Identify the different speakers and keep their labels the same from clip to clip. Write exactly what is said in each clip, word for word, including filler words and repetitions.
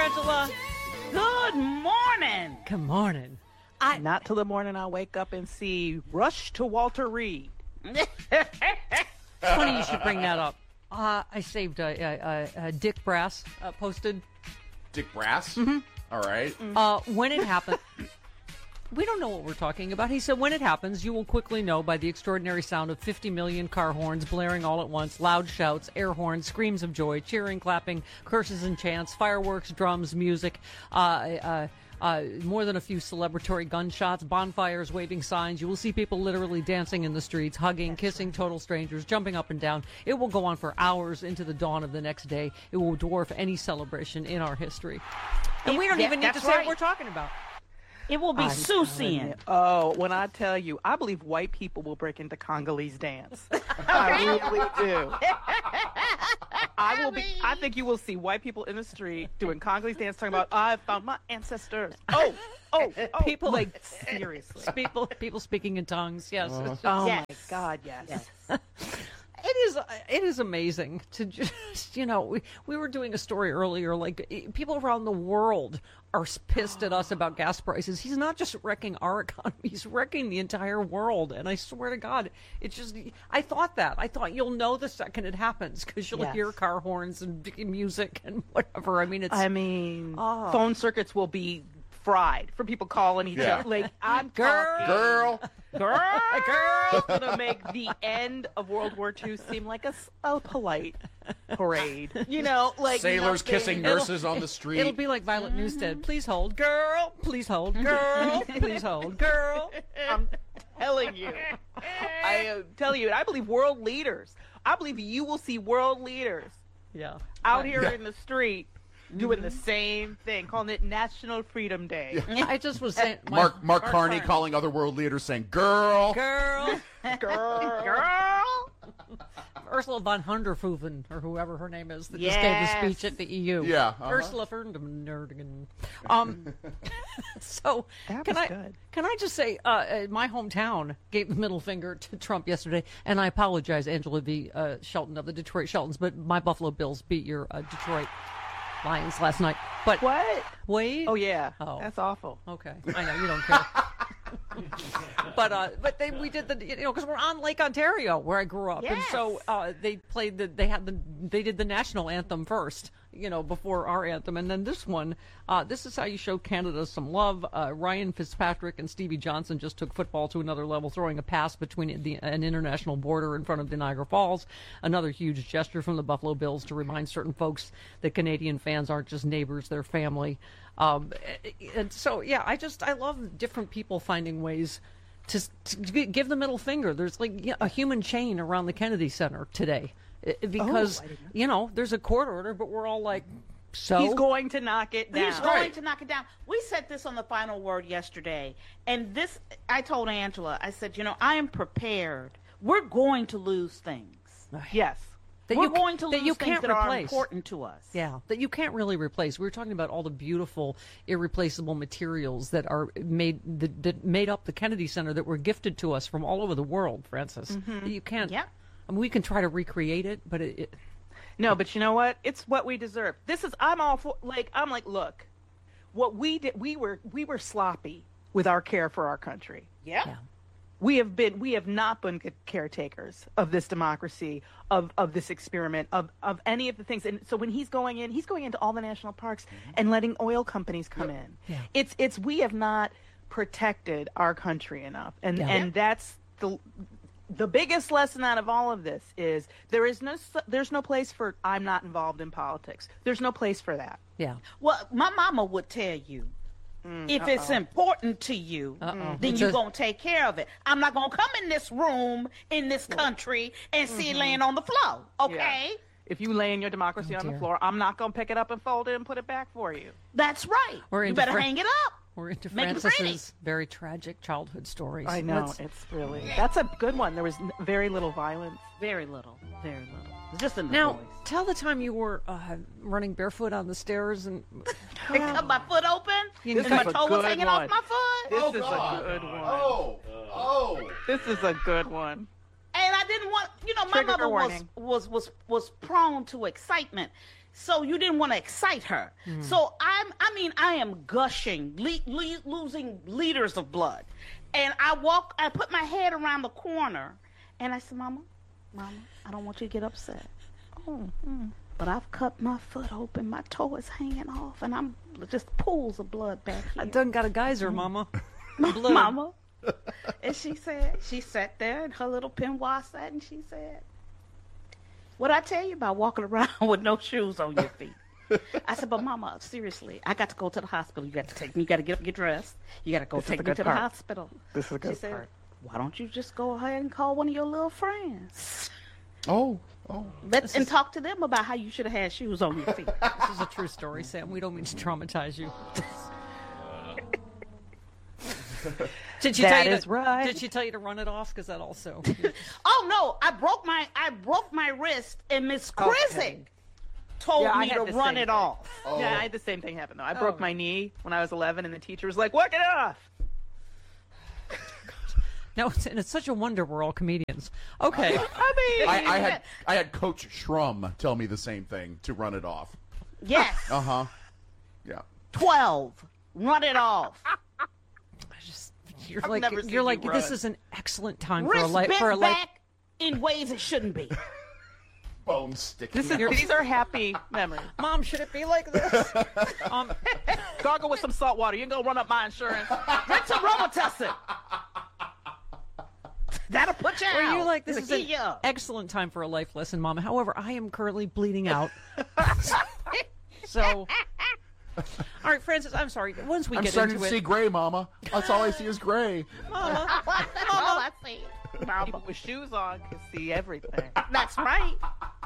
Speaker 1: Angela.
Speaker 2: Good morning.
Speaker 1: Good morning.
Speaker 2: I, Not till the morning I wake up and see Rush to Walter Reed.
Speaker 1: Funny you should bring that up. Uh, I saved a, a, a, a Dick Brass uh, posted.
Speaker 3: Dick Brass?
Speaker 1: Mm-hmm.
Speaker 3: All right.
Speaker 1: Uh, when it happened. We don't know what we're talking about. He said, when it happens, you will quickly know by the extraordinary sound of fifty million car horns blaring all at once, loud shouts, air horns, screams of joy, cheering, clapping, curses and chants, fireworks, drums, music, uh, uh, uh, more than a few celebratory gunshots, bonfires, waving signs. You will see people literally dancing in the streets, hugging, kissing total strangers, jumping up and down. It will go on for hours into the dawn of the next day. It will dwarf any celebration in our history. And we don't
Speaker 2: Yeah,
Speaker 1: even need to
Speaker 2: that's
Speaker 1: say
Speaker 2: right.
Speaker 1: what we're talking about.
Speaker 2: It will be
Speaker 4: I'm
Speaker 2: Susian.
Speaker 4: Oh, when I tell you, I believe white people will break into Congolese dance. I really do. I will be. I think you will see white people in the street doing Congolese dance, talking about "I found my ancestors." Oh, oh, oh
Speaker 1: People
Speaker 4: like seriously.
Speaker 1: people people speaking in tongues. Yes.
Speaker 3: Uh-huh.
Speaker 1: It's just-
Speaker 4: Oh
Speaker 2: Yes.
Speaker 4: my God, yes.
Speaker 2: Yes.
Speaker 1: It is it is amazing to just, you know, we, we were doing a story earlier, like eh, people around the world are s- pissed at us about gas prices. He's not just wrecking our economy, he's wrecking the entire world. And I swear to God, it's just, I thought that. I thought you'll know the second it happens because you'll
Speaker 4: Yes.
Speaker 1: hear car horns and d- music and whatever. I mean, it's...
Speaker 4: I mean,
Speaker 1: Oh.
Speaker 4: phone circuits will be fried for people calling each
Speaker 3: Yeah.
Speaker 4: other. Like I'm
Speaker 1: Girl.
Speaker 4: talking,
Speaker 3: Girl.
Speaker 4: girl, girl, it's gonna make the end of World War Two seem like a, s- a polite parade. You know, like
Speaker 3: Sailors
Speaker 4: nothing-
Speaker 3: kissing nurses on the street.
Speaker 1: It'll be like Violet Newstead. Please hold, girl. Please hold, girl. Please hold, girl.
Speaker 4: I'm telling you, I am telling you, and I believe world leaders. I believe you will see world leaders
Speaker 1: Yeah.
Speaker 4: out here in the street doing the same thing, calling it National Freedom Day.
Speaker 1: I just was saying... my-
Speaker 3: Mark Mark
Speaker 1: Mark
Speaker 3: Carney
Speaker 1: Carney.
Speaker 3: calling other world leaders saying, "Girl."
Speaker 1: Girl.
Speaker 4: Girl,
Speaker 2: Girl.
Speaker 1: Ursula von Hunderhoeven, or whoever her name is, that
Speaker 2: Yes.
Speaker 1: just gave the speech at the E U.
Speaker 3: Yeah, uh-huh.
Speaker 1: Ursula von der Leyen. Um, so
Speaker 4: That
Speaker 1: can
Speaker 4: was
Speaker 1: I
Speaker 4: good.
Speaker 1: can I just say, uh, uh, my hometown gave the middle finger to Trump yesterday, and I apologize, Angela V. Uh, Shelton of the Detroit Sheltons, but my Buffalo Bills beat your uh, Detroit Lions last night. But
Speaker 4: what?
Speaker 1: wait,
Speaker 4: Oh yeah,
Speaker 1: Oh.
Speaker 4: that's awful.
Speaker 1: okay, I know you don't care. But uh, but they we did the you know because we're on Lake Ontario where I grew up, and so
Speaker 2: Yes.
Speaker 1: uh, they played the they had the they did the national anthem first, you know, before our anthem, and then this one, uh, this is how you show Canada some love. Uh, Ryan Fitzpatrick and Stevie Johnson just took football to another level, throwing a pass between the, an international border in front of the Niagara Falls. Another huge gesture from the Buffalo Bills to remind certain folks that Canadian fans aren't just neighbors; they're family. Um, and so, yeah, I just I love different people finding ways to, to gi- give the middle finger. There's like yeah, a human chain around the Kennedy Center today I- because
Speaker 4: I didn't know.
Speaker 1: you know there's a court order, but we're all like, so
Speaker 4: He's going to knock it down.
Speaker 2: He's going
Speaker 3: Right.
Speaker 2: to knock it down. We said this on the final word yesterday. And this, I told Angela, I said, you know, I am prepared. We're going to lose things.
Speaker 4: Yes.
Speaker 1: that
Speaker 2: We're
Speaker 1: you,
Speaker 2: going to
Speaker 1: that
Speaker 2: lose
Speaker 1: you
Speaker 2: things
Speaker 1: can't
Speaker 2: that are
Speaker 1: replace.
Speaker 2: important to us.
Speaker 1: Yeah, that you can't really replace. We were talking about all the beautiful, irreplaceable materials that are made that, that made up the Kennedy Center that were gifted to us from all over the world, Francis. That you can't.
Speaker 2: Yeah.
Speaker 1: I mean, we can try to recreate it, but it, it
Speaker 4: No, but you know what? It's what we deserve. This is I'm all for like I'm like, look, what we did we were we were sloppy with our care for our country.
Speaker 2: Yeah.
Speaker 1: yeah.
Speaker 4: We have been we have not been good caretakers of this democracy, of of this experiment, of of any of the things. And so when he's going in, he's going into all the national parks and letting oil companies come in.
Speaker 1: Yeah.
Speaker 4: It's it's we have not protected our country enough. And
Speaker 1: Yeah.
Speaker 4: and that's the the biggest lesson out of all of this is there is no s- there's no place for I'm not involved in politics. There's no place for that.
Speaker 1: Yeah.
Speaker 2: Well, my mama would tell you, if it's important to you,
Speaker 1: Uh-oh.
Speaker 2: then
Speaker 1: It's
Speaker 2: you're
Speaker 1: a-
Speaker 2: going to take care of it. I'm not going to come in this room, in this country, and see it laying on the floor, okay?
Speaker 4: If you lay in your democracy
Speaker 1: Oh,
Speaker 4: on
Speaker 1: dear.
Speaker 4: the floor, I'm not going to pick it up and fold it and put it back for you.
Speaker 2: That's right.
Speaker 1: We're
Speaker 2: You
Speaker 1: into
Speaker 2: better
Speaker 1: Fran-
Speaker 2: hang it up.
Speaker 1: We're into
Speaker 2: Make it pretty.
Speaker 1: Francis's very tragic childhood stories.
Speaker 4: I know.
Speaker 1: Let's-
Speaker 4: It's really, that's a good one. There was n- very little violence.
Speaker 2: Very little, very little. Just in the
Speaker 1: Now,
Speaker 2: voice.
Speaker 1: tell the time you were uh, running barefoot on the stairs and
Speaker 2: I cut my foot open,
Speaker 1: You
Speaker 2: and
Speaker 1: know-
Speaker 2: my
Speaker 4: This is a
Speaker 2: toe was
Speaker 4: good
Speaker 2: hanging
Speaker 4: one.
Speaker 2: off my foot.
Speaker 4: This
Speaker 3: Oh,
Speaker 4: is
Speaker 3: God.
Speaker 4: a good one.
Speaker 3: Oh, oh.
Speaker 4: This is a good one.
Speaker 2: And I didn't want, you know, my
Speaker 4: Trigger
Speaker 2: mother was,
Speaker 4: warning.
Speaker 2: was was was prone to excitement. So you didn't want to excite her. Mm. So I'm, I mean, I am gushing, le- le- losing liters of blood. And I walk, I put my head around the corner and I said, Mama, Mama, I don't want you to get upset. Oh, mm. But I've cut my foot open. My toe is hanging off and I'm just pools of blood back here.
Speaker 1: I done got a geyser, Mama.
Speaker 2: Blood. Mama. And she said, she sat there in her little peignoir set and she said, what I tell you about walking around with no shoes on your feet? I said, but Mama, seriously, I got to go to the hospital. You got to take me. You got to get up, get dressed. You got to go
Speaker 4: this
Speaker 2: take me to
Speaker 4: part.
Speaker 2: the hospital.
Speaker 4: This is a good
Speaker 2: she said,
Speaker 4: part.
Speaker 2: why don't you just go ahead and call one of your little friends?
Speaker 3: Oh, oh.
Speaker 2: Let's and is... talk to them about how you should have had shoes on your feet.
Speaker 1: This is a true story, Sam. We don't mean to traumatize you. Did she
Speaker 4: that
Speaker 1: tell you
Speaker 4: is
Speaker 1: to,
Speaker 4: right.
Speaker 1: Did she tell you to run it off? Because that also.
Speaker 2: Oh no! I broke my I broke my wrist, and Miss Krizik
Speaker 4: okay.
Speaker 2: told
Speaker 4: yeah,
Speaker 2: me to run it
Speaker 4: thing.
Speaker 2: off.
Speaker 3: Oh.
Speaker 4: Yeah, I had the same thing happen though. I
Speaker 1: oh.
Speaker 4: broke my knee when I was eleven, and the teacher was like, "Work it off."
Speaker 1: No, it's, and it's such a wonder we're all comedians. Okay.
Speaker 4: I mean,
Speaker 3: I, I had I had Coach Schrum tell me the same thing to run it off.
Speaker 2: Yes.
Speaker 3: Uh huh. Yeah.
Speaker 2: Twelve. Run it off.
Speaker 1: Just, you're
Speaker 2: I've
Speaker 1: like
Speaker 2: never
Speaker 1: you're
Speaker 2: seen
Speaker 1: like
Speaker 2: you
Speaker 1: this
Speaker 2: run.
Speaker 1: is an excellent time
Speaker 2: Wrist
Speaker 1: for a life
Speaker 2: bent
Speaker 1: for a life.
Speaker 2: back in ways it shouldn't be.
Speaker 3: Bones sticking.
Speaker 4: this is,
Speaker 3: out.
Speaker 4: these are happy memories.
Speaker 1: Mom, should it be like this? um,
Speaker 4: Gargle with some salt water. You can go run up my insurance.
Speaker 2: Drink some Robitussin. That'll put you
Speaker 1: Were
Speaker 2: out.
Speaker 1: you like, this
Speaker 2: It'll
Speaker 1: is an
Speaker 2: keep you up.
Speaker 1: excellent time for a life lesson, Mom. However, I am currently bleeding out. So, all right, Francis, I'm sorry. Once we
Speaker 3: I'm
Speaker 1: get
Speaker 3: starting
Speaker 1: into
Speaker 3: to
Speaker 1: it.
Speaker 3: see gray, Mama. That's all I see is gray.
Speaker 2: Mama, that's all I see. Mama.
Speaker 4: People with shoes on can see everything.
Speaker 2: That's right.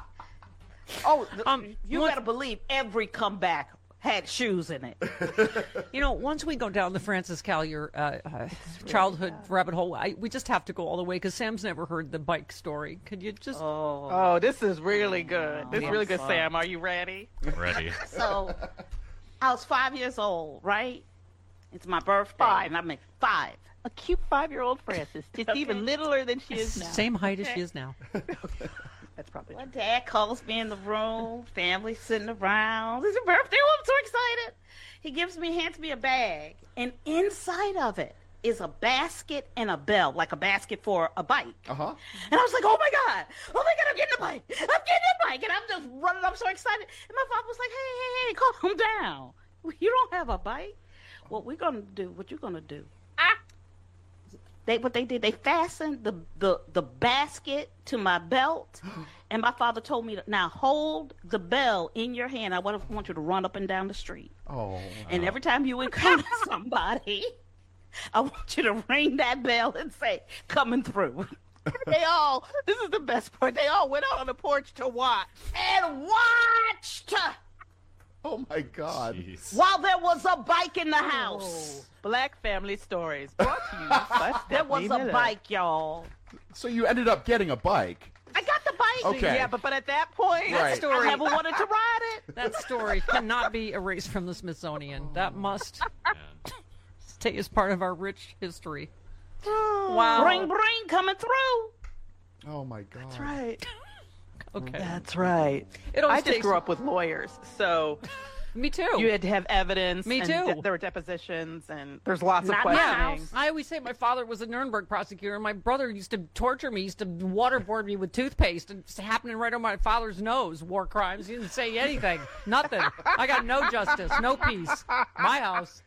Speaker 2: Oh, the,
Speaker 1: Um,
Speaker 2: you
Speaker 1: once-
Speaker 2: better believe every comeback had shoes in it.
Speaker 1: You know, once we go down the Francis Callier uh, uh, childhood rabbit hole, I, we just have to go all the way because Sam's never heard the bike story. Could you just?
Speaker 2: Oh.
Speaker 4: Oh, this is really good. This is
Speaker 2: I'm
Speaker 4: really good,
Speaker 2: sorry.
Speaker 4: Sam. Are you ready?
Speaker 5: Ready.
Speaker 2: So, I was five years old, right? It's my birthday,
Speaker 4: Five.
Speaker 2: and I'm at five.
Speaker 4: A cute five-year-old Francis. Just
Speaker 2: Okay.
Speaker 4: even littler than she is now.
Speaker 1: Same height as she is now.
Speaker 4: That's probably
Speaker 2: My
Speaker 4: true.
Speaker 2: dad calls me in the room, family sitting around. It's your birthday. Oh, I'm so excited. He gives me, hands me a bag, and inside of it is a basket and a bell, like a basket for a bike.
Speaker 3: Uh huh.
Speaker 2: And I was like, oh my God, oh my God, I'm getting a bike. I'm getting a bike. And I'm just running. I'm so excited. And my father was like, hey, hey, hey, calm down. You don't have a bike. What we're going to do, what you're going to do. Ah. They, what they did, they fastened the, the, the basket to my belt. And my father told me, to, now hold the bell in your hand. I want want you to run up and down the street.
Speaker 3: Oh.
Speaker 2: And every time you encounter somebody, I want you to ring that bell and say, coming through.
Speaker 4: They all, this is the best part, they all went out on the porch to watch.
Speaker 2: And watched
Speaker 3: Oh my God.
Speaker 5: Jeez.
Speaker 2: while there was a bike in the house.
Speaker 4: Black Family Stories brought to you by
Speaker 2: There was
Speaker 4: Stephanie
Speaker 2: a
Speaker 4: Miller.
Speaker 2: bike, y'all.
Speaker 3: So you ended up getting a bike.
Speaker 2: I got the bike.
Speaker 3: Okay.
Speaker 4: Yeah, but, but at that point,
Speaker 3: Right.
Speaker 2: I
Speaker 1: Story.
Speaker 2: never wanted to ride it.
Speaker 1: That story cannot be erased from the Smithsonian. That must stay as part of our rich history. Wow.
Speaker 2: Bring, bring, coming through.
Speaker 3: Oh my God.
Speaker 4: That's right.
Speaker 1: Okay.
Speaker 4: That's right.
Speaker 1: It always
Speaker 4: I just
Speaker 1: takes-
Speaker 4: grew up with lawyers, so
Speaker 1: Me too.
Speaker 4: you had to have evidence.
Speaker 1: Me
Speaker 4: and
Speaker 1: too.
Speaker 4: de- there were depositions, and there's lots
Speaker 2: Not
Speaker 4: of
Speaker 2: in my
Speaker 4: questioning.
Speaker 2: house.
Speaker 1: I always say my father was a Nuremberg prosecutor, and my brother used to torture me. He used to waterboard me with toothpaste, and it's happening right on my father's nose. War crimes. He didn't say anything. Nothing. I got no justice, no peace. My house.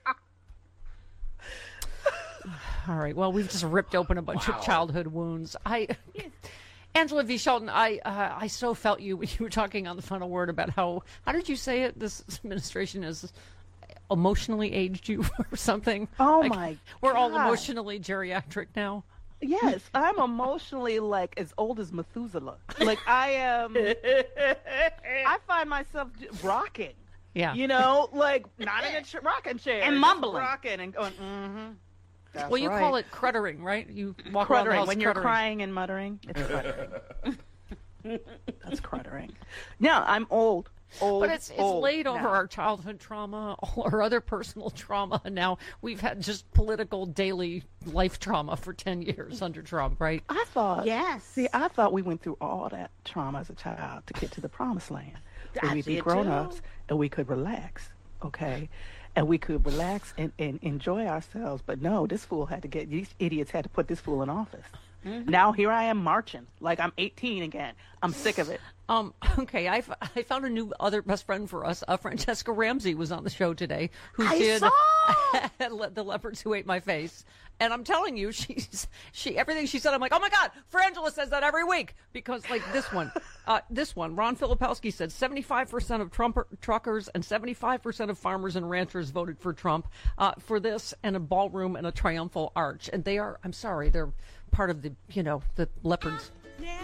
Speaker 1: All right. Well, we've just ripped open a bunch
Speaker 3: Wow.
Speaker 1: of childhood wounds. I, Angela V. Shelton, I, uh, I so felt you when you were talking on the final word about how. How did you say it? This administration is emotionally aged you or something.
Speaker 4: Oh,
Speaker 1: Like,
Speaker 4: my
Speaker 1: We're all
Speaker 4: God.
Speaker 1: emotionally geriatric now.
Speaker 4: Yes, I'm emotionally like as old as Methuselah. Like I am. I find myself j- rocking.
Speaker 1: Yeah.
Speaker 4: You know, like not in a ch- rocking chair,
Speaker 2: And
Speaker 4: just
Speaker 2: mumbling.
Speaker 4: rocking and going. Mm-hmm. That's
Speaker 1: Well, you
Speaker 4: right.
Speaker 1: call it cruttering, right? You walk around the
Speaker 4: cruttering
Speaker 1: house
Speaker 4: when you're
Speaker 1: cruttering.
Speaker 4: crying and muttering. It's cruttering. That's cruttering. Yeah, I'm old. Old.
Speaker 1: But it's it's
Speaker 4: old
Speaker 1: laid over
Speaker 4: now.
Speaker 1: our childhood trauma, all our other personal trauma, and now we've had just political daily life trauma for ten years under Trump, right?
Speaker 4: I thought.
Speaker 2: Yes.
Speaker 4: See, I thought we went through all that trauma as a child to get to the promised land. where
Speaker 2: I
Speaker 4: we'd
Speaker 2: see
Speaker 4: be
Speaker 2: it
Speaker 4: grown-ups
Speaker 2: too.
Speaker 4: and we could relax, okay? And we could relax and, and enjoy ourselves. But no, this fool had to get, these idiots had to put this fool in office. Mm-hmm. Now here I am marching like I'm eighteen again. I'm sick of it.
Speaker 1: Um, okay, I, f- I found a new other best friend for us. Uh, Francesca Ramsey was on the show today, who
Speaker 2: I
Speaker 1: did
Speaker 2: saw!
Speaker 1: The Leopards Who Ate My Face. And I'm telling you, she's she everything she said. I'm like, oh my God, Frangela says that every week because like this one, uh, this one, Ron Filipowski said seventy-five percent of Trump truckers and seventy-five percent of farmers and ranchers voted for Trump uh, for this and a ballroom and a triumphal arch. And they are, I'm sorry, they're part of the, you know, the Leopards